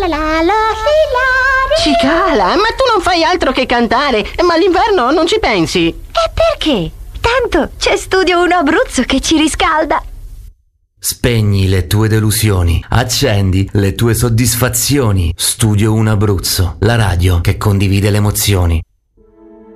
Cicala, ma tu non fai altro che cantare, ma l'inverno non ci pensi. E perché? Tanto c'è Studio 1 Abruzzo che ci riscalda. Spegni le tue delusioni, accendi le tue soddisfazioni. Studio 1 Abruzzo, la radio che condivide le emozioni.